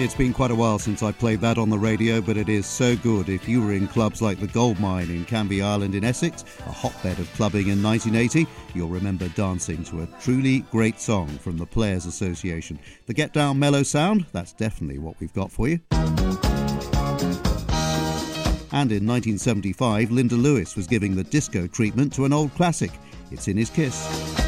It's been quite a while since I played that on the radio, but it is so good. If you were in clubs like the Gold Mine in Canby Island in Essex, a hotbed of clubbing in 1980, you'll remember dancing to a truly great song from the Players Association. The Get Down mellow sound, that's definitely what we've got for you. And in 1975, Linda Lewis was giving the disco treatment to an old classic. It's In His Kiss.